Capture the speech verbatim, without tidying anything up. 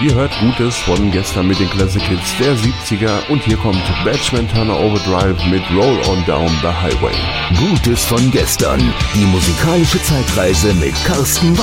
Ihr hört Gutes von gestern mit den Classic Hits der siebziger und hier kommt Batchman Turner Overdrive mit Roll On Down the Highway. Gutes von gestern, die musikalische Zeitreise mit Carsten